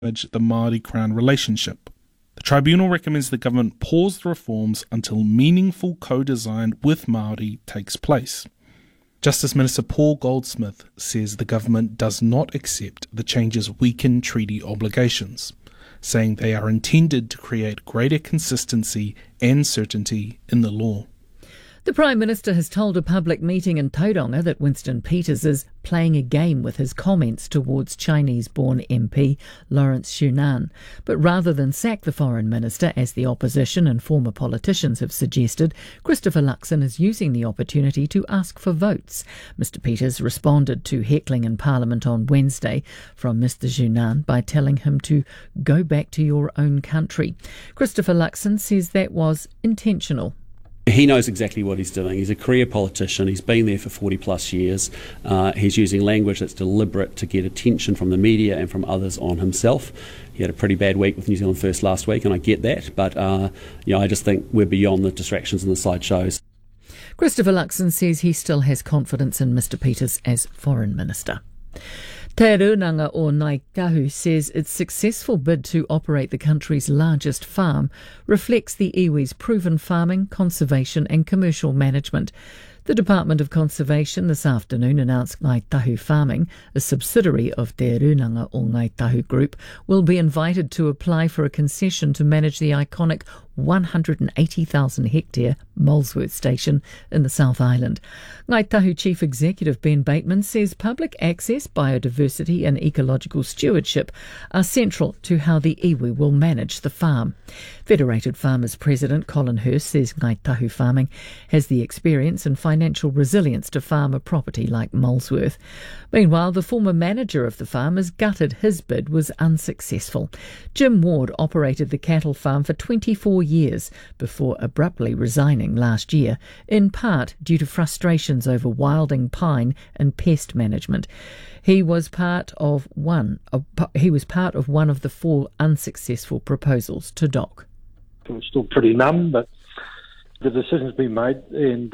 the Māori-Crown relationship. The tribunal recommends the government pause the reforms until meaningful co-design with Māori takes place. Justice Minister Paul Goldsmith says the government does not accept the changes weaken treaty obligations, saying they are intended to create greater consistency and certainty in the law. The Prime Minister has told a public meeting in Tauranga that Winston Peters is playing a game with his comments towards Chinese-born MP Lawrence Shunan. But rather than sack the Foreign Minister, as the opposition and former politicians have suggested, Christopher Luxon is using the opportunity to ask for votes. Mr Peters responded to heckling in Parliament on Wednesday from Mr Shunan by telling him to go back to your own country. Christopher Luxon says that was intentional. He knows exactly what he's doing. He's a career politician. He's been there for 40 plus years. He's using language that's deliberate to get attention from the media and from others on himself. He had a pretty bad week with New Zealand First last week, and I get that. But I just think we're beyond the distractions and the sideshows. Christopher Luxon says he still has confidence in Mr Peters as Foreign Minister. Te Runanga o Ngāi Tahu says its successful bid to operate the country's largest farm reflects the iwi's proven farming, conservation and commercial management. The Department of Conservation this afternoon announced Ngāi Tahu Farming, a subsidiary of Te Runanga o Ngāi Tahu Group, will be invited to apply for a concession to manage the iconic 180,000 hectare Molesworth station in the South Island. Ngāi Tahu Chief Executive Ben Bateman says public access, biodiversity and ecological stewardship are central to how the iwi will manage the farm. Federated Farmers President Colin Hurst says Ngāi Tahu Farming has the experience and financial resilience to farm a property like Molesworth. Meanwhile, the former manager of the farm has gutted his bid was unsuccessful. Jim Ward operated the cattle farm for 24 years before abruptly resigning last year, in part due to frustrations over wilding pine and pest management. He was part of one of the 4 unsuccessful proposals to dock. I'm still pretty numb, but the decision's been made, and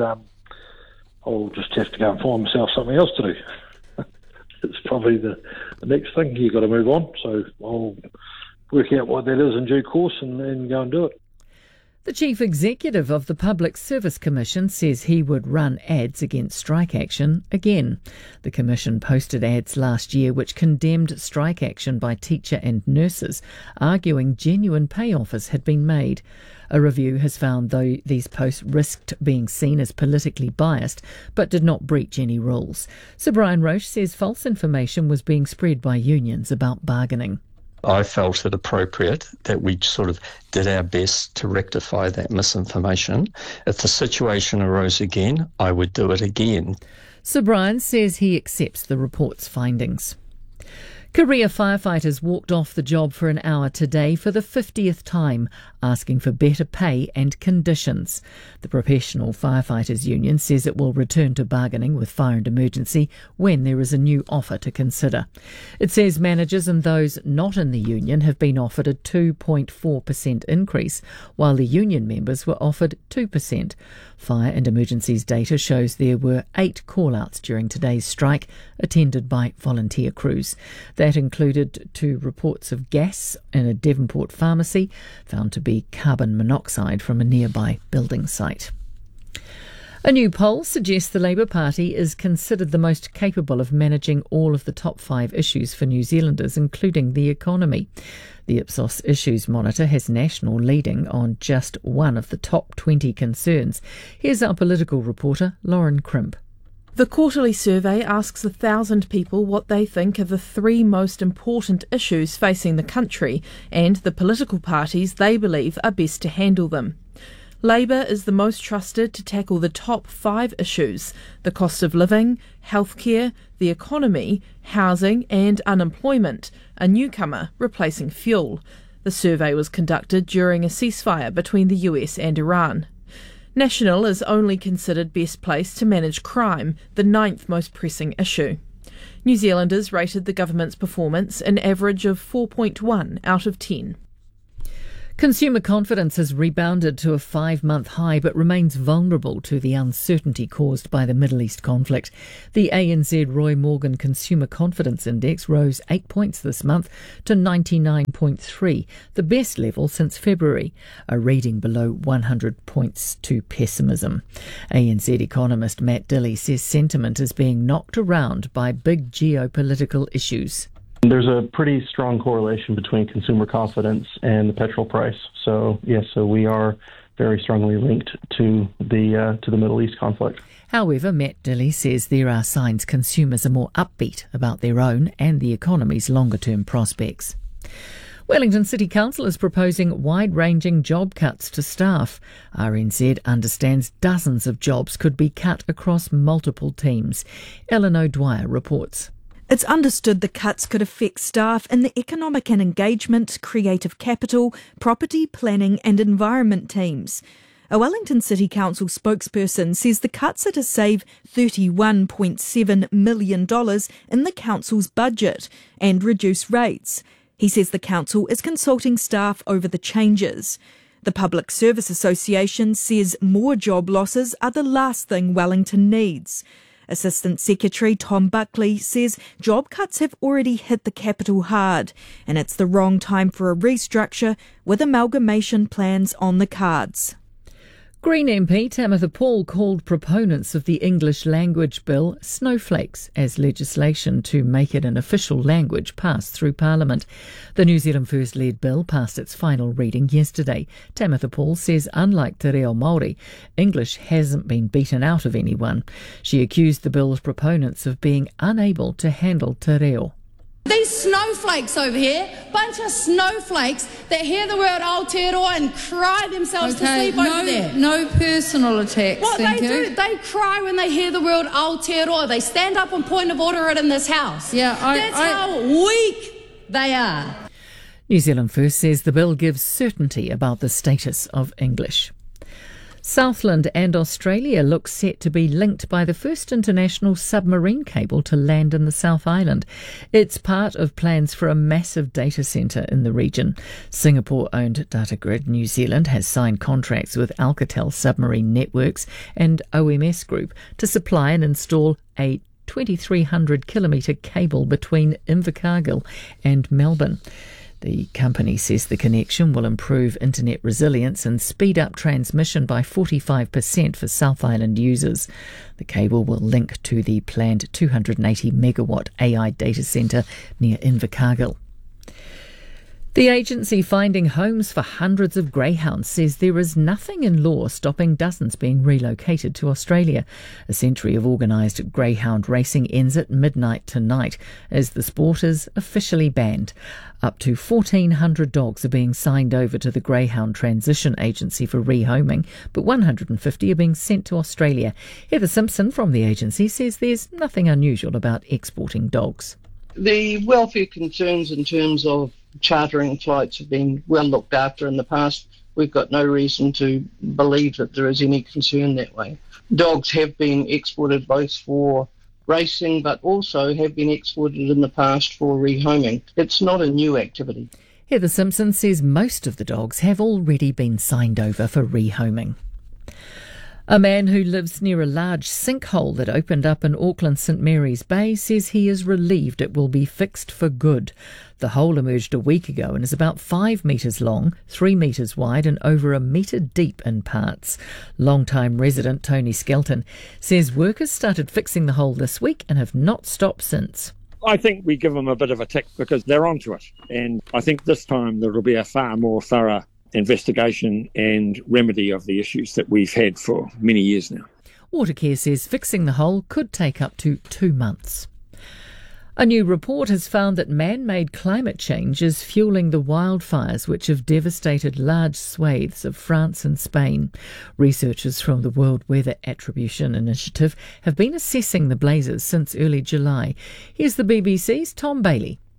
I'll just have to go and find myself something else to do. It's probably the next thing. You've got to move on, so I'll work out what that is in due course and go and do it. The Chief Executive of the Public Service Commission says he would run ads against strike action again. The Commission posted ads last year which condemned strike action by teacher and nurses, arguing genuine pay offers had been made. A review has found though these posts risked being seen as politically biased but did not breach any rules. Sir Brian Roche says false information was being spread by unions about bargaining. I felt it appropriate that we sort of did our best to rectify that misinformation. If the situation arose again, I would do it again. Sir Brian says he accepts the report's findings. Career firefighters walked off the job for an hour today for the 50th time, asking for better pay and conditions. The Professional Firefighters Union says it will return to bargaining with Fire and Emergency when there is a new offer to consider. It says managers and those not in the union have been offered a 2.4% increase, while the union members were offered 2%. Fire and Emergency's data shows there were 8 call-outs during today's strike, attended by volunteer crews. That included 2 reports of gas in a Devonport pharmacy, found to be carbon monoxide from a nearby building site. A new poll suggests the Labour Party is considered the most capable of managing all of the top 5 issues for New Zealanders, including the economy. The Ipsos Issues Monitor has National leading on just one of the top 20 concerns. Here's our political reporter, Lauren Crimp. The quarterly survey asks 1,000 people what they think are the 3 most important issues facing the country and the political parties they believe are best to handle them. Labour is the most trusted to tackle the top 5 issues: the cost of living, healthcare, the economy, housing and unemployment, a newcomer replacing fuel. The survey was conducted during a ceasefire between the US and Iran. National is only considered best placed to manage crime, the 9th most pressing issue. New Zealanders rated the government's performance an average of 4.1 out of 10. Consumer confidence has rebounded to a 5-month high but remains vulnerable to the uncertainty caused by the Middle East conflict. The ANZ Roy Morgan Consumer Confidence Index rose 8 points this month to 99.3, the best level since February, a reading below 100 points to pessimism. ANZ economist Matt Dilley says sentiment is being knocked around by big geopolitical issues. There's a pretty strong correlation between consumer confidence and the petrol price. So we are very strongly linked to the Middle East conflict. However, Matt Dilley says there are signs consumers are more upbeat about their own and the economy's longer-term prospects. Wellington City Council is proposing wide-ranging job cuts to staff. RNZ understands dozens of jobs could be cut across multiple teams. Ellen O'Dwyer reports. It's understood the cuts could affect staff in the economic and engagement, creative capital, property, planning and environment teams. A Wellington City Council spokesperson says the cuts are to save $31.7 million in the council's budget and reduce rates. He says the council is consulting staff over the changes. The Public Service Association says more job losses are the last thing Wellington needs. Assistant Secretary Tom Buckley says job cuts have already hit the capital hard and it's the wrong time for a restructure with amalgamation plans on the cards. Green MP Tamitha Paul called proponents of the English language bill snowflakes as legislation to make it an official language passed through Parliament. The New Zealand First-led bill passed its final reading yesterday. Tamitha Paul says unlike Te Reo Māori, English hasn't been beaten out of anyone. She accused the bill's proponents of being unable to handle Te Reo. These snowflakes over here, bunch of snowflakes that hear the word Aotearoa and cry themselves to sleep over there. No personal attacks, What thank they you. do, they cry when they hear the word Aotearoa. They stand up and point of order it in this house. That's how weak they are. New Zealand First says the bill gives certainty about the status of English. Southland and Australia look set to be linked by the first international submarine cable to land in the South Island. It's part of plans for a massive data centre in the region. Singapore-owned Datagrid New Zealand has signed contracts with Alcatel Submarine Networks and OMS Group to supply and install a 2,300-kilometre cable between Invercargill and Melbourne. The company says the connection will improve internet resilience and speed up transmission by 45% for South Island users. The cable will link to the planned 280-megawatt AI data centre near Invercargill. The agency finding homes for hundreds of greyhounds says there is nothing in law stopping dozens being relocated to Australia. A century of organised greyhound racing ends at midnight tonight as the sport is officially banned. Up to 1,400 dogs are being signed over to the Greyhound Transition Agency for rehoming, but 150 are being sent to Australia. Heather Simpson from the agency says there's nothing unusual about exporting dogs. The welfare concerns in terms of chartering flights have been well looked after in the past. We've got no reason to believe that there is any concern that way. Dogs have been exported both for racing but also have been exported in the past for rehoming. It's not a new activity. Heather Simpson says most of the dogs have already been signed over for rehoming. A man who lives near a large sinkhole that opened up in Auckland St Mary's Bay says he is relieved it will be fixed for good. The hole emerged a week ago and is about 5 metres long, 3 metres wide and over a metre deep in parts. Long-time resident Tony Skelton says workers started fixing the hole this week and have not stopped since. I think we give them a bit of a tick because they're onto it. And I think this time there will be a far more thorough investigation and remedy of the issues that we've had for many years now. Watercare says fixing the hole could take up to 2 months. A new report has found that man-made climate change is fueling the wildfires which have devastated large swathes of France and Spain. Researchers from the World Weather Attribution Initiative have been assessing the blazes since early July. Here's the BBC's Tom Bailey.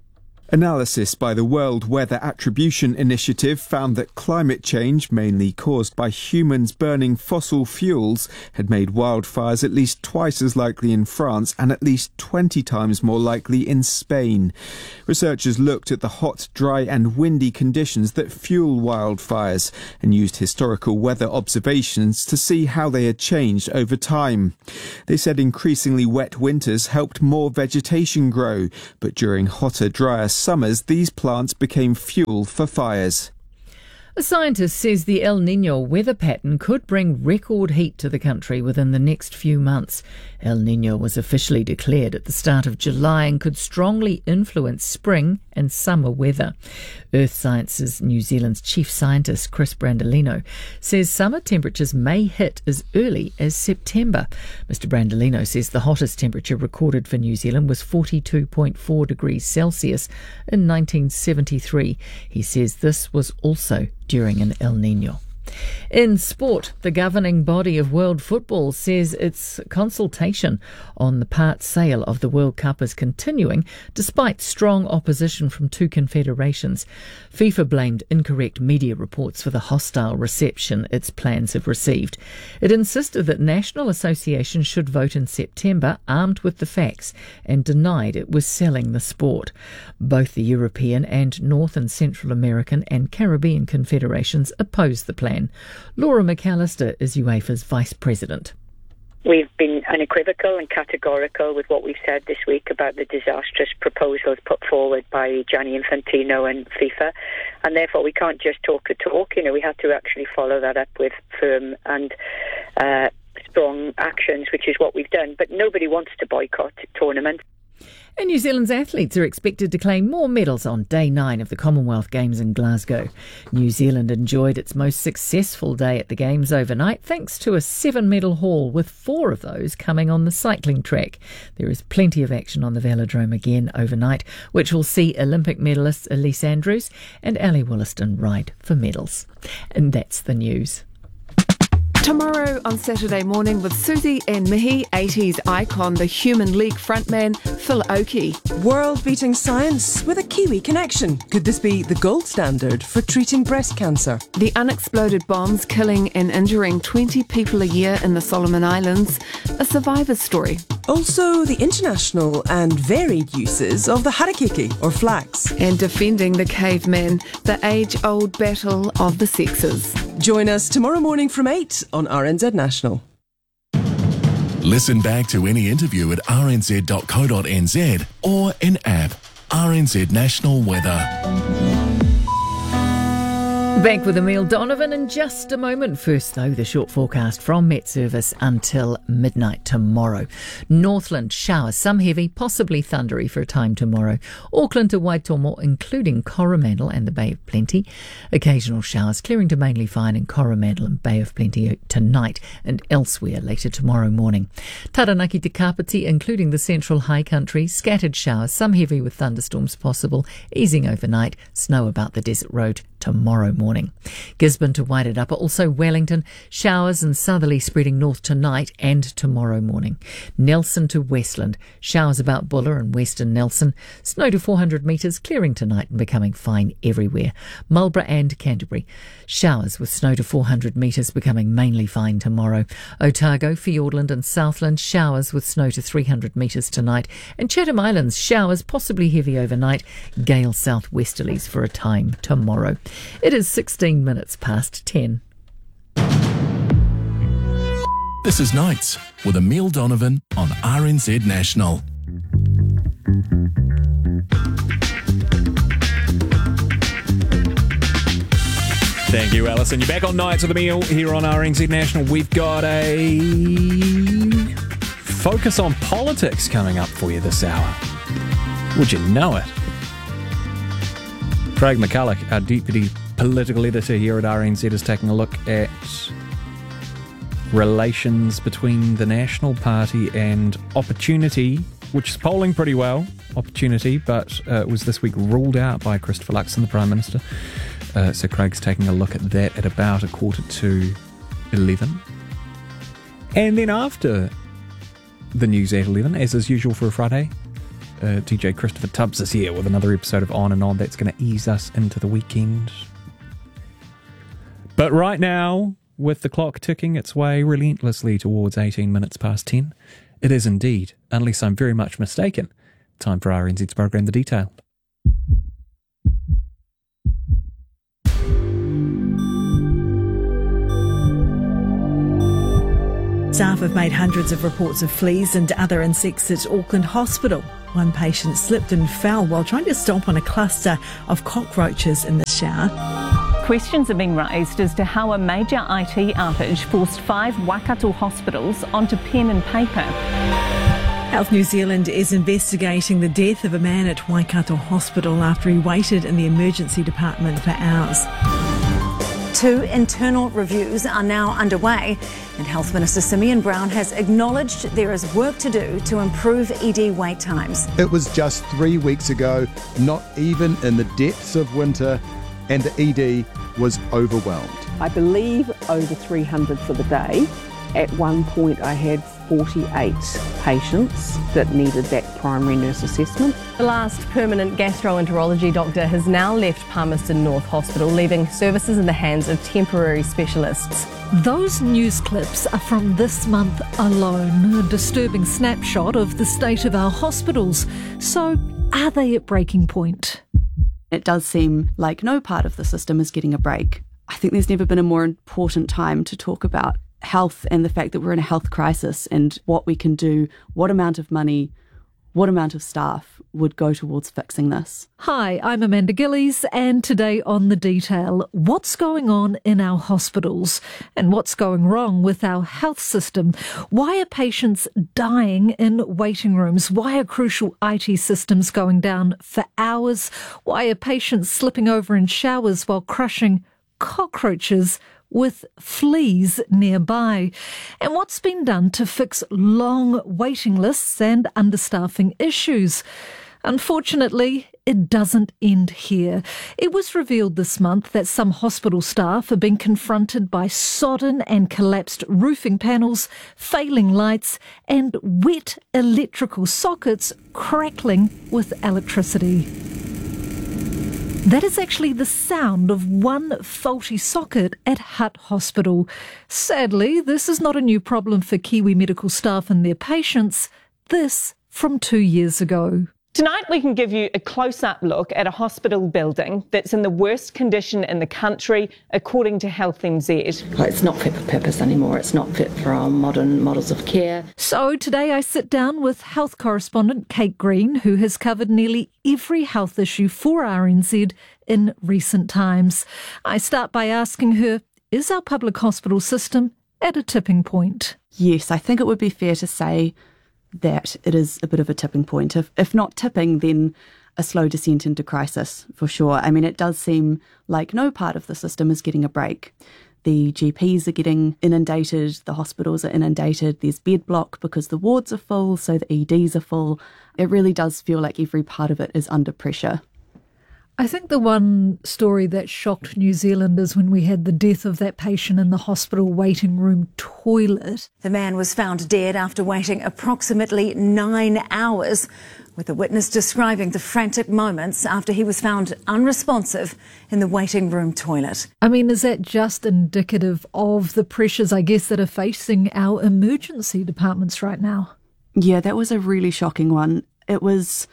Analysis by the World Weather Attribution Initiative found that climate change, mainly caused by humans burning fossil fuels, had made wildfires at least twice as likely in France and at least 20 times more likely in Spain. Researchers looked at the hot, dry and windy conditions that fuel wildfires and used historical weather observations to see how they had changed over time. They said increasingly wet winters helped more vegetation grow, but during hotter, drier summers, these plants became fuel for fires. A scientist says the El Niño weather pattern could bring record heat to the country within the next few months. El Niño was officially declared at the start of July and could strongly influence spring and summer weather. Earth Sciences New Zealand's chief scientist Chris Brandolino says summer temperatures may hit as early as September. Mr. Brandolino says the hottest temperature recorded for New Zealand was 42.4 degrees Celsius in 1973. He says this was also during an El Niño. In sport, the governing body of world football says its consultation on the part sale of the World Cup is continuing despite strong opposition from two confederations. FIFA blamed incorrect media reports for the hostile reception its plans have received. It insisted that national associations should vote in September armed with the facts and denied it was selling the sport. Both the European and North and Central American and Caribbean confederations opposed the plan. Laura McAllister is UEFA's Vice President. We've been unequivocal and categorical with what we've said this week about the disastrous proposals put forward by Gianni Infantino and FIFA, and therefore we can't just talk the talk. We have to actually follow that up with firm and strong actions, which is what we've done. But nobody wants to boycott tournaments. And New Zealand's athletes are expected to claim more medals on Day 9 of the Commonwealth Games in Glasgow. New Zealand enjoyed its most successful day at the Games overnight thanks to a 7-medal haul, with 4 of those coming on the cycling track. There is plenty of action on the velodrome again overnight, which will see Olympic medalists Elise Andrews and Ali Williston ride for medals. And that's the news. Tomorrow on Saturday morning with Susie and Mihi, 80s icon, the Human League frontman Phil Oakey. World-beating science with a Kiwi connection. Could this be the gold standard for treating breast cancer? The unexploded bombs killing and injuring 20 people a year in the Solomon Islands, a survivor's story. Also the international and varied uses of the harakeke, or flax. And defending the caveman, the age-old battle of the sexes. Join us tomorrow morning from 8 on RNZ National. Listen back to any interview at rnz.co.nz or in app RNZ National Weather. Back with Emile Donovan in just a moment. First, though, the short forecast from Met Service until midnight tomorrow. Northland, showers, some heavy, possibly thundery for a time tomorrow. Auckland to Waitomo, including Coromandel and the Bay of Plenty. Occasional showers, clearing to mainly fine in Coromandel and Bay of Plenty tonight and elsewhere later tomorrow morning. Taranaki to Kapiti, including the central high country. Scattered showers, some heavy with thunderstorms possible, easing overnight. Snow about the desert road tomorrow morning. Gisborne to Wairarapa, also Wellington, showers and southerly spreading north tonight and tomorrow morning. Nelson to Westland, showers about Buller and western Nelson, snow to 400 metres, clearing tonight and becoming fine everywhere. Marlborough and Canterbury, showers with snow to 400 metres, becoming mainly fine tomorrow. Otago, Fiordland and Southland, showers with snow to 300 metres tonight. And Chatham Islands, showers possibly heavy overnight, gale southwesterlies for a time tomorrow. It is 16 minutes past 10. This is Nights with Emile Donovan on RNZ National. Thank you, Alison. You're back on Nights with Emile here on RNZ National. We've got a focus on politics coming up for you this hour. Would you know it? Craig McCulloch, our Deputy Political Editor here at RNZ, is taking a look at relations between the National Party and Opportunity, which is polling pretty well, Opportunity, but was this week ruled out by Christopher Luxon, the Prime Minister. So Craig's taking a look at that at about 11:15. And then after the news at 11, as is usual for a Friday, DJ Christopher Tubbs is here with another episode of On and On that's going to ease us into the weekend. But right now, with the clock ticking its way relentlessly towards 18 minutes past 10, it is indeed, unless I'm very much mistaken, time for RNZ's program The Detail. Staff have made hundreds of reports of fleas and other insects at Auckland Hospital. One patient slipped and fell while trying to stomp on a cluster of cockroaches in the shower. Questions are being raised as to how a major IT outage forced 5 Waikato hospitals onto pen and paper. Health New Zealand is investigating the death of a man at Waikato Hospital after he waited in the emergency department for hours. 2 internal reviews are now underway, and Health Minister Simeon Brown has acknowledged there is work to do to improve ED wait times. It was just 3 weeks ago, not even in the depths of winter, and the ED was overwhelmed. I believe over 300 for the day. At one point I had 48 patients that needed that primary nurse assessment. The last permanent gastroenterology doctor has now left Palmerston North Hospital, leaving services in the hands of temporary specialists. Those news clips are from this month alone, a disturbing snapshot of the state of our hospitals. So, are they at breaking point? It does seem like no part of the system is getting a break. I think there's never been a more important time to talk about health and the fact that we're in a health crisis and what we can do, what amount of money, what amount of staff would go towards fixing this. Hi, I'm Amanda Gillies, and today on The Detail, what's going on in our hospitals and what's going wrong with our health system? Why are patients dying in waiting rooms? Why are crucial IT systems going down for hours? Why are patients slipping over in showers while crushing cockroaches with fleas nearby? And what's been done to fix long waiting lists and understaffing issues? Unfortunately, it doesn't end here. It was revealed this month that some hospital staff have been confronted by sodden and collapsed roofing panels, failing lights, and wet electrical sockets crackling with electricity. That is actually the sound of one faulty socket at Hutt Hospital. Sadly, this is not a new problem for Kiwi medical staff and their patients. This from 2 years ago. Tonight we can give you a close-up look at a hospital building that's in the worst condition in the country, according to Health NZ. It's not fit for purpose anymore. It's not fit for our modern models of care. So today I sit down with health correspondent Kate Green, who has covered nearly every health issue for RNZ in recent times. I start by asking her, is our public hospital system at a tipping point? Yes, I think it would be fair to say that it is a bit of a tipping point. If not tipping, then a slow descent into crisis, for sure. I mean, it does seem like no part of the system is getting a break. The GPs are getting inundated, the hospitals are inundated, there's bed block because the wards are full, so the EDs are full. It really does feel like every part of it is under pressure. I think the one story that shocked New Zealanders when we had the death of that patient in the hospital waiting room toilet. The man was found dead after waiting approximately 9 hours, with a witness describing the frantic moments after he was found unresponsive in the waiting room toilet. I mean, is that just indicative of the pressures, I guess, that are facing our emergency departments right now? Yeah, that was a really shocking one. It was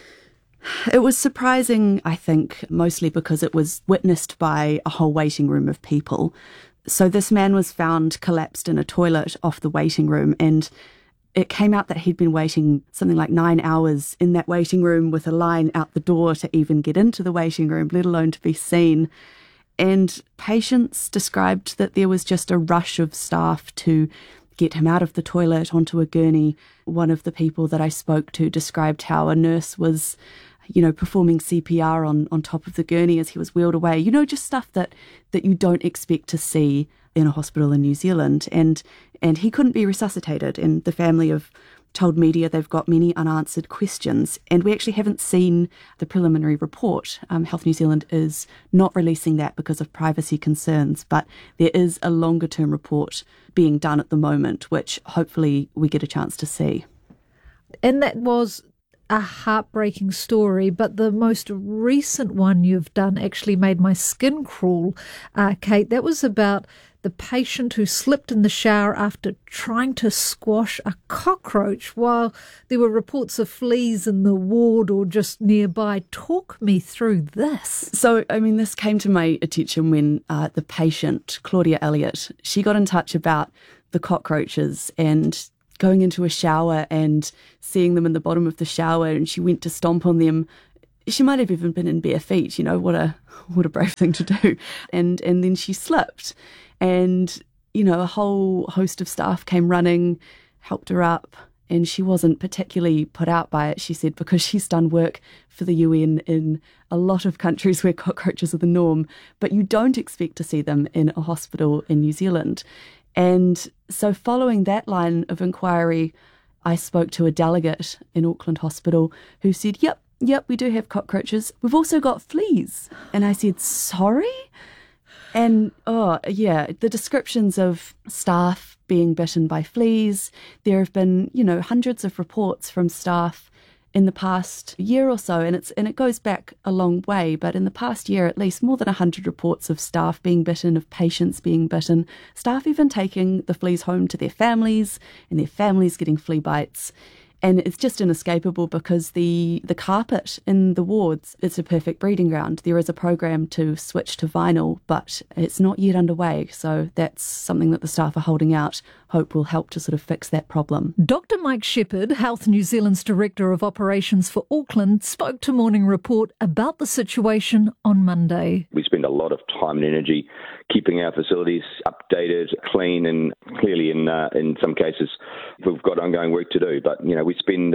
surprising, I think, mostly because it was witnessed by a whole waiting room of people. So this man was found collapsed in a toilet off the waiting room, and it came out that he'd been waiting something like 9 hours in that waiting room with a line out the door to even get into the waiting room, let alone to be seen. And patients described that there was just a rush of staff to get him out of the toilet onto a gurney. One of the people that I spoke to described how a nurse was, performing CPR on top of the gurney as he was wheeled away. Just stuff that you don't expect to see in a hospital in New Zealand. And he couldn't be resuscitated. And the family have told media they've got many unanswered questions. And we actually haven't seen the preliminary report. Health New Zealand is not releasing that because of privacy concerns. But there is a longer term report being done at the moment, which hopefully we get a chance to see. And that was a heartbreaking story, but the most recent one you've done actually made my skin crawl, Kate. That was about the patient who slipped in the shower after trying to squash a cockroach while there were reports of fleas in the ward or just nearby. Talk me through this. So, I mean, this came to my attention when the patient, Claudia Elliott, she got in touch about the cockroaches and going into a shower and seeing them in the bottom of the shower, and she went to stomp on them. She might have even been in bare feet, what a brave thing to do. And then she slipped. And, a whole host of staff came running, helped her up, and she wasn't particularly put out by it, she said, because she's done work for the UN in a lot of countries where cockroaches are the norm, but you don't expect to see them in a hospital in New Zealand. And so following that line of inquiry, I spoke to a delegate in Auckland Hospital who said, yep, we do have cockroaches. We've also got fleas. And I said, sorry? And, the descriptions of staff being bitten by fleas, there have been, hundreds of reports from staff in the past year or so, and it goes back a long way, but in the past year, at least more than 100 reports of staff being bitten, of patients being bitten, staff even taking the fleas home to their families, and their families getting flea bites. And it's just inescapable because the carpet in the wards, it's a perfect breeding ground. There is a program to switch to vinyl, but it's not yet underway. So that's something that the staff are holding out, hope will help to sort of fix that problem. Dr. Mike Shepherd, Health New Zealand's Director of Operations for Auckland, spoke to Morning Report about the situation on Monday. We spend a lot of time and energy keeping our facilities updated, clean, and clearly in some cases we've got ongoing work to do. But, we spend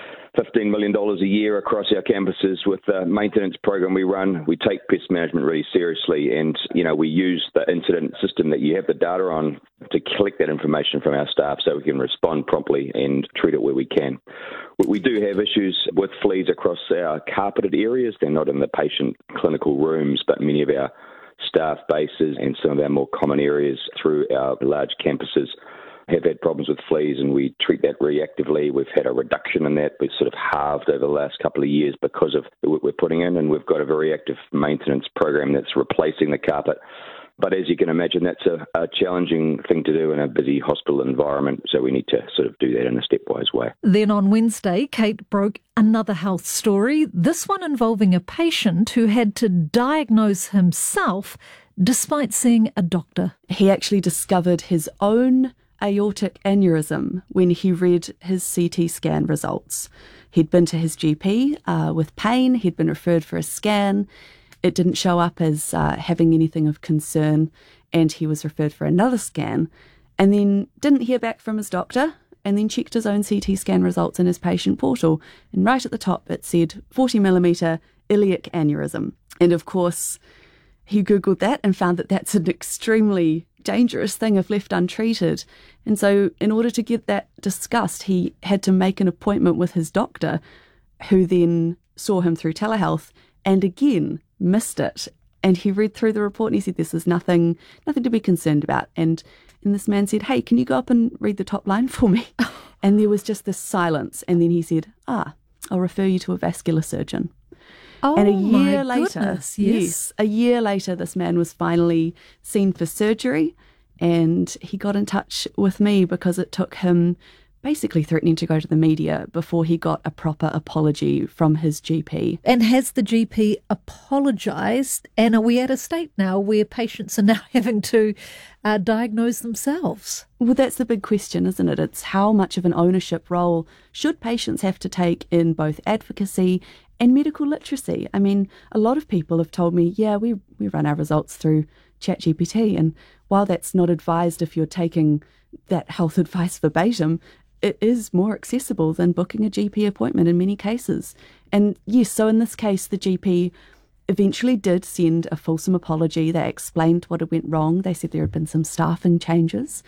$15 million a year across our campuses with the maintenance program we run. We take pest management really seriously, and, we use the incident system that you have the data on to collect that information from our staff so we can respond promptly and treat it where we can. We do have issues with fleas across our carpeted areas. They're not in the patient clinical rooms, but many of our staff bases and some of our more common areas through our large campuses have had problems with fleas, and we treat that reactively. We've had a reduction in that. We've sort of halved over the last couple of years because of the work we're putting in, and we've got a very active maintenance program that's replacing the carpet. But as you can imagine, that's a challenging thing to do in a busy hospital environment, so we need to sort of do that in a stepwise way. Then on Wednesday, Kate broke another health story, this one involving a patient who had to diagnose himself despite seeing a doctor. He actually discovered his own aortic aneurysm when he read his CT scan results. He'd been to his GP with pain, he'd been referred for a scan. It didn't show up as having anything of concern, and he was referred for another scan, and then didn't hear back from his doctor, and then checked his own CT scan results in his patient portal, and right at the top it said 40mm iliac aneurysm. And of course, he Googled that and found that that's an extremely dangerous thing if left untreated. And so in order to get that discussed, he had to make an appointment with his doctor, who then saw him through telehealth and again missed it. And he read through the report and he said, this is nothing to be concerned about. And this man said, hey, can you go up and read the top line for me? And there was just this silence. And then he said, I'll refer you to a vascular surgeon. Oh, and a year my later, goodness, yes, a year later, this man was finally seen for surgery, and he got in touch with me because it took him basically threatening to go to the media before he got a proper apology from his GP. And has the GP apologised? And are we at a state now where patients are now having to diagnose themselves? Well, that's the big question, isn't it? It's how much of an ownership role should patients have to take in both advocacy and medical literacy. I mean, a lot of people have told me, we run our results through ChatGPT, and while that's not advised if you're taking that health advice verbatim, it is more accessible than booking a GP appointment in many cases. And yes, so in this case, the GP eventually did send a fulsome apology. They explained what had went wrong. They said there had been some staffing changes.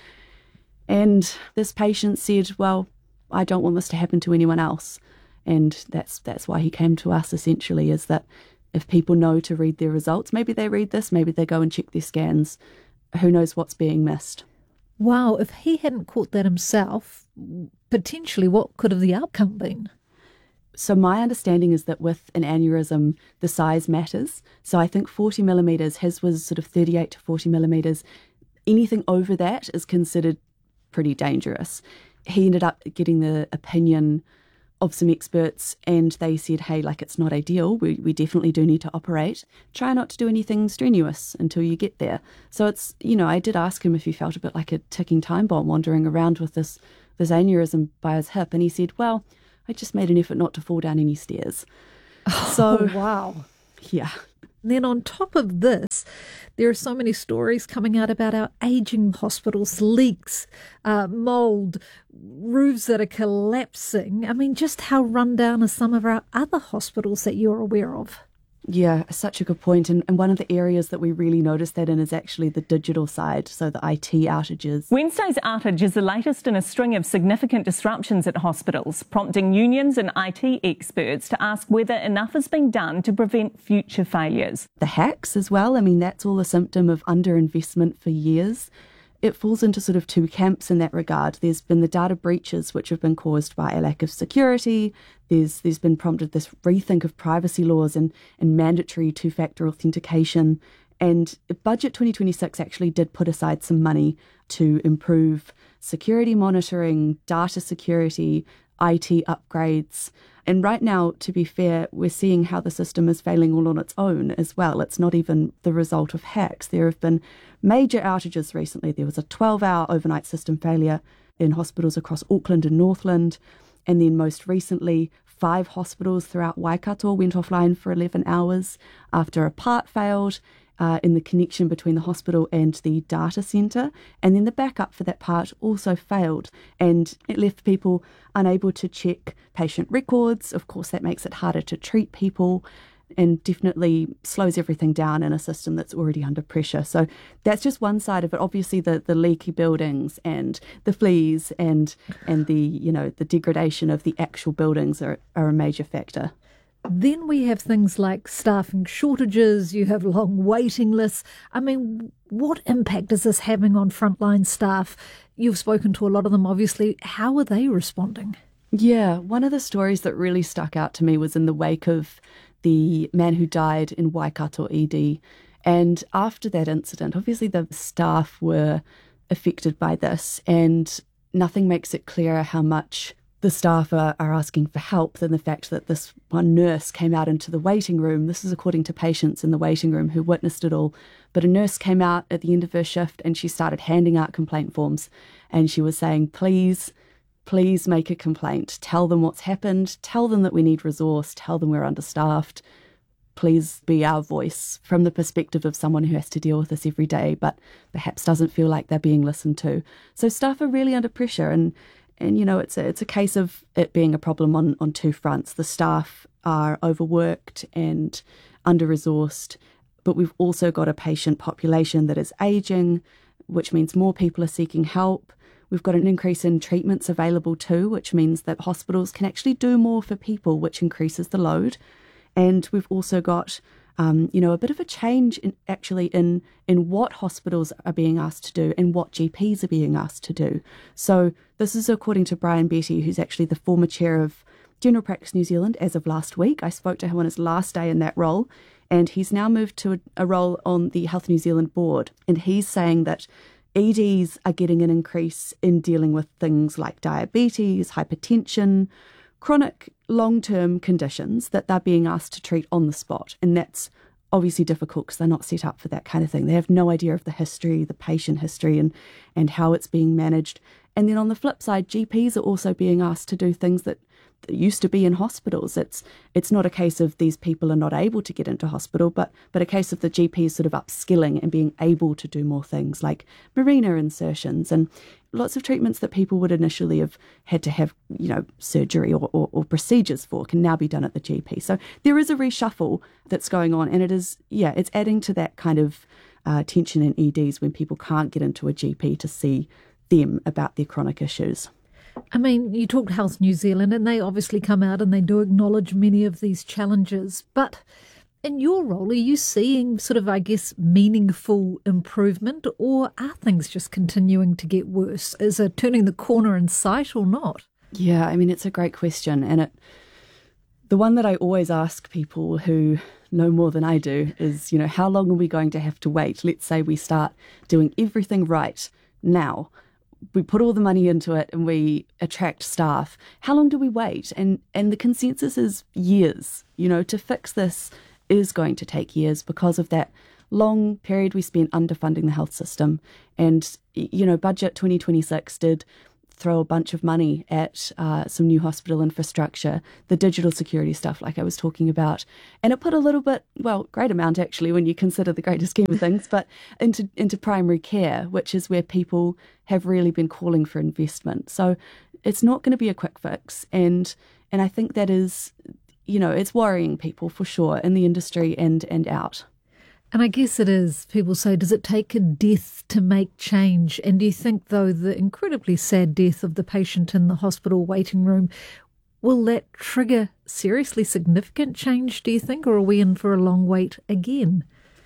And this patient said, well, I don't want this to happen to anyone else. And that's why he came to us, essentially, is that if people know to read their results, maybe they read this, maybe they go and check their scans, who knows what's being missed. Wow, if he hadn't caught that himself, potentially what could have the outcome been? So my understanding is that with an aneurysm, the size matters. So I think 40 millimetres, his was sort of 38 to 40 millimetres. Anything over that is considered pretty dangerous. He ended up getting the opinion of some experts, and they said, hey, like, it's not ideal. We definitely do need to operate. Try not to do anything strenuous until you get there. So it's, I did ask him if he felt a bit like a ticking time bomb wandering around with this aneurysm by his hip. And he said, well, I just made an effort not to fall down any stairs. So, wow. Yeah. And then on top of this, there are so many stories coming out about our ageing hospitals, leaks, mould, roofs that are collapsing. I mean, just how rundown are some of our other hospitals that you're aware of? Yeah, such a good point. And one of the areas that we really noticed that in is actually the digital side, so the IT outages. Wednesday's outage is the latest in a string of significant disruptions at hospitals, prompting unions and IT experts to ask whether enough has been done to prevent future failures. The hacks as well, I mean, that's all a symptom of underinvestment for years. It falls into sort of two camps in that regard. There's been the data breaches, which have been caused by a lack of security. There's been prompted this rethink of privacy laws and mandatory two-factor authentication. And Budget 2026 actually did put aside some money to improve security monitoring, data security, IT upgrades. And right now, to be fair, we're seeing how the system is failing all on its own as well. It's not even the result of hacks. There have been major outages recently. There was a 12-hour overnight system failure in hospitals across Auckland and Northland. And then most recently, 5 hospitals throughout Waikato went offline for 11 hours after a part failed in the connection between the hospital and the data centre. And then the backup for that part also failed. And it left people unable to check patient records. Of course, that makes it harder to treat people and definitely slows everything down in a system that's already under pressure. So that's just one side of it. Obviously, the leaky buildings and the fleas and the the degradation of the actual buildings are a major factor. Then we have things like staffing shortages, you have long waiting lists. I mean, what impact is this having on frontline staff? You've spoken to a lot of them, obviously. How are they responding? Yeah, one of the stories that really stuck out to me was in the wake of the man who died in Waikato ED. And after that incident, obviously the staff were affected by this, and nothing makes it clearer how much the staff are asking for help than the fact that this one nurse came out into the waiting room. This is according to patients in the waiting room who witnessed it all. But a nurse came out at the end of her shift and she started handing out complaint forms. And she was saying, please make a complaint. Tell them what's happened. Tell them that we need resource. Tell them we're understaffed. Please be our voice from the perspective of someone who has to deal with this every day, but perhaps doesn't feel like they're being listened to. So staff are really under pressure, and it's a case of it being a problem on two fronts. The staff are overworked and under-resourced, but we've also got a patient population that is ageing, which means more people are seeking help. We've got an increase in treatments available too, which means that hospitals can actually do more for people, which increases the load. And we've also got a bit of a change in what hospitals are being asked to do and what GPs are being asked to do. So this is according to Brian Betty, who's actually the former chair of General Practice New Zealand as of last week. I spoke to him on his last day in that role, and he's now moved to a role on the Health New Zealand board. And he's saying that EDs are getting an increase in dealing with things like diabetes, hypertension, chronic long-term conditions that they're being asked to treat on the spot. And that's obviously difficult because they're not set up for that kind of thing. They have no idea of the history, the patient history, and how it's being managed. And then on the flip side, GPs are also being asked to do things that used to be in hospitals. It's not a case of these people are not able to get into hospital, but a case of the GPs sort of upskilling and being able to do more things like Mirena insertions and lots of treatments that people would initially have had to have, surgery or procedures for can now be done at the GP. So there is a reshuffle that's going on, and it's adding to that kind of tension in EDs when people can't get into a GP to see them about their chronic issues. I mean, you talked Health New Zealand, and they obviously come out and they do acknowledge many of these challenges. But in your role, are you seeing sort of, I guess, meaningful improvement, or are things just continuing to get worse? Is it turning the corner in sight or not? Yeah, I mean, it's a great question, and The one that I always ask people who know more than I do is, how long are we going to have to wait? Let's say we start doing everything right now. We put all the money into it and we attract staff. How long do we wait? And the consensus is years. To fix this is going to take years because of that long period we spent underfunding the health system. And, Budget 2026 did throw a bunch of money at some new hospital infrastructure, the digital security stuff like I was talking about. And it put a little bit, great amount actually when you consider the greater scheme of things, but into primary care, which is where people have really been calling for investment. So it's not going to be a quick fix. And I think that is, it's worrying people for sure in the industry and out. And I guess it is. People say, does it take a death to make change? And do you think, though, the incredibly sad death of the patient in the hospital waiting room, will that trigger seriously significant change, do you think, or are we in for a long wait again?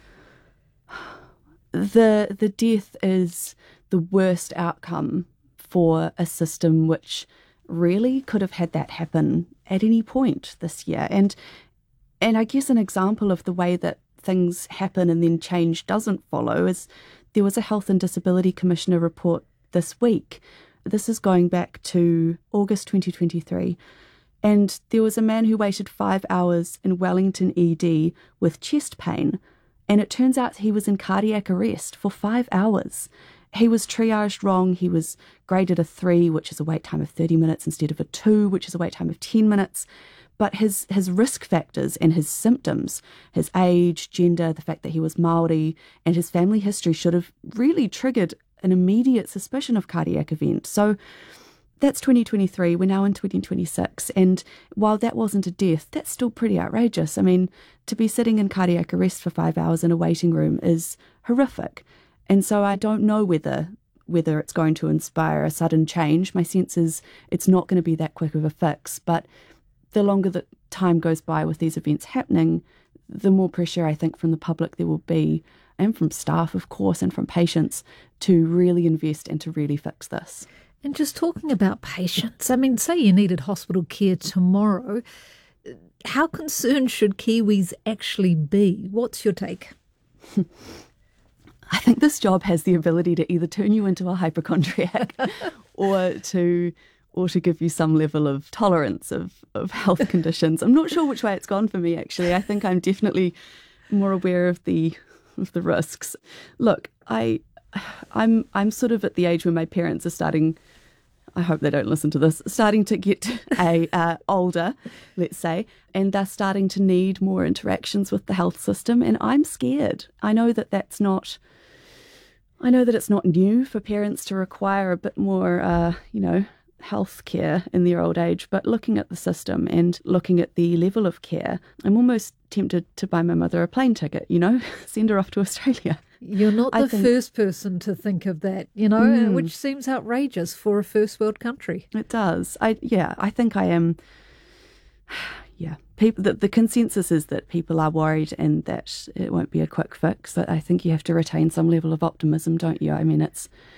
The death is the worst outcome for a system which really could have had that happen at any point this year. And I guess an example of the way that things happen and then change doesn't follow is there was a Health and Disability Commissioner report this week. This is going back to August 2023. And there was a man who waited 5 hours in Wellington ED with chest pain. And it turns out he was in cardiac arrest for 5 hours. He was triaged wrong. He was graded a 3, which is a wait time of 30 minutes, instead of a 2, which is a wait time of 10 minutes. But his risk factors and his symptoms, his age, gender, the fact that he was Māori, and his family history should have really triggered an immediate suspicion of cardiac event. So that's 2023. We're now in 2026. And while that wasn't a death, that's still pretty outrageous. I mean, to be sitting in cardiac arrest for 5 hours in a waiting room is horrific. And so I don't know whether it's going to inspire a sudden change. My sense is it's not going to be that quick of a fix, but the longer that time goes by with these events happening, the more pressure I think from the public there will be, and from staff, of course, and from patients to really invest and to really fix this. And just talking about patients, I mean, say you needed hospital care tomorrow, how concerned should Kiwis actually be? What's your take? I think this job has the ability to either turn you into a hypochondriac or to give you some level of tolerance of health conditions. I'm not sure which way it's gone for me, actually. I think I'm definitely more aware of the risks. Look, I'm sort of at the age where my parents are starting, I hope they don't listen to this, starting to get older, let's say, and they're starting to need more interactions with the health system, and I'm scared. I know that it's not new for parents to require a bit more, health care in their old age, but looking at the system and looking at the level of care, I'm almost tempted to buy my mother a plane ticket, send her off to Australia. You're not the first person to think of that, which seems outrageous for a first world country. It does. I think I am. Yeah, the consensus is that people are worried and that it won't be a quick fix. I think you have to retain some level of optimism, don't you? I mean,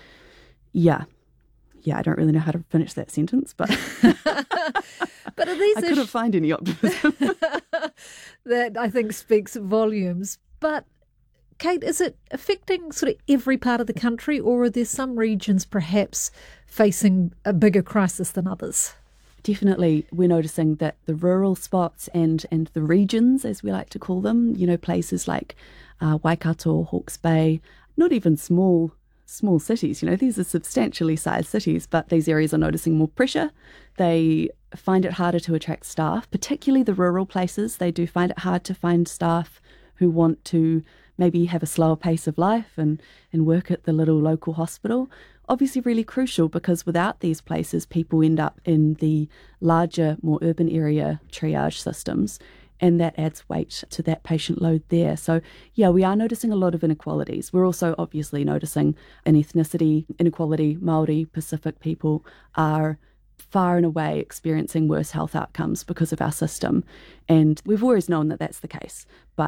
I don't really know how to finish that sentence, but but are these I couldn't find any optimism. That I think speaks volumes. But Kate, is it affecting sort of every part of the country, or are there some regions perhaps facing a bigger crisis than others? Definitely, we're noticing that the rural spots and the regions, as we like to call them, places like Waikato, Hawke's Bay, not even small cities, these are substantially sized cities, but these areas are noticing more pressure. They find it harder to attract staff, particularly the rural places. They do find it hard to find staff who want to maybe have a slower pace of life and work at the little local hospital. Obviously really crucial, because without these places, people end up in the larger, more urban area triage systems, and that adds weight to that patient load there. So, yeah, we are noticing a lot of inequalities. We're also obviously noticing an ethnicity inequality. Māori, Pacific people are far and away experiencing worse health outcomes because of our system. And we've always known that that's the case. But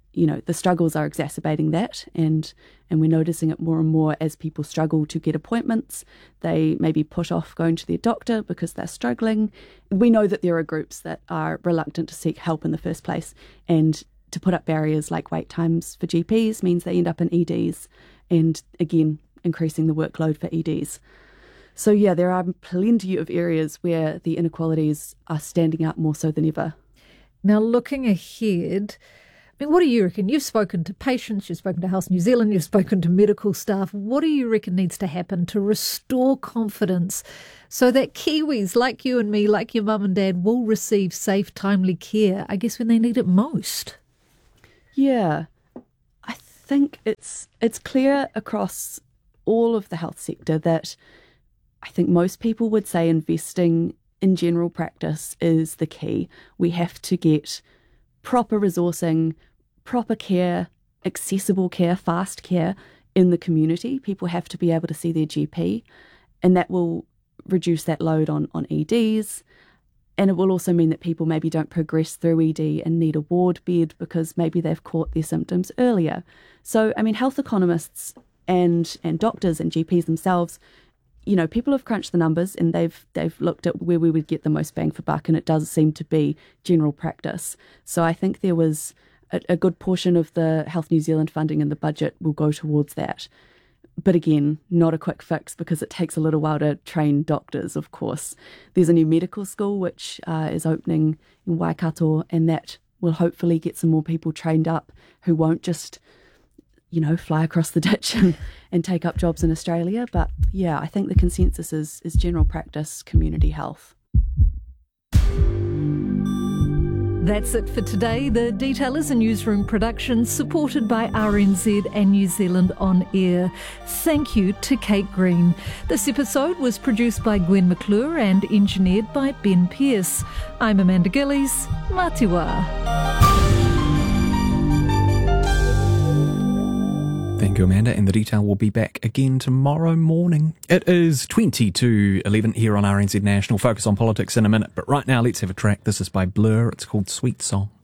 the struggles are exacerbating that, and we're noticing it more and more as people struggle to get appointments. They maybe put off going to their doctor because they're struggling. We know that there are groups that are reluctant to seek help in the first place, and to put up barriers like wait times for GPs means they end up in EDs, and again, increasing the workload for EDs. So yeah, there are plenty of areas where the inequalities are standing out more so than ever. Now, looking ahead, I mean, what do you reckon? You've spoken to patients, you've spoken to Health New Zealand, you've spoken to medical staff. What do you reckon needs to happen to restore confidence so that Kiwis like you and me, like your mum and dad, will receive safe, timely care, I guess, when they need it most? Yeah, I think it's clear across all of the health sector that I think most people would say investing in general practice is the key. We have to get proper resourcing, proper care, accessible care, fast care in the community. People have to be able to see their GP, and that will reduce that load on EDs. And it will also mean that people maybe don't progress through ED and need a ward bed because maybe they've caught their symptoms earlier. So, I mean, health economists and doctors and GPs themselves, people have crunched the numbers and they've looked at where we would get the most bang for buck, and it does seem to be general practice. So I think there was a good portion of the Health New Zealand funding in the budget will go towards that. But again, not a quick fix because it takes a little while to train doctors, of course. There's a new medical school which is opening in Waikato, and that will hopefully get some more people trained up who won't just fly across the ditch and take up jobs in Australia. But yeah, I think the consensus is general practice, community health. That's it for today. The Detail is a newsroom production supported by RNZ and New Zealand On Air. Thank you to Kate Green. This episode was produced by Gwen McClure and engineered by Ben Pearce. I'm Amanda Gillies. Mā te wā. Thank you, Amanda, and The Detail will be back again tomorrow morning. It is 20 to 11 here on RNZ National. Focus on politics in a minute, but right now let's have a track. This is by Blur. It's called Sweet Song.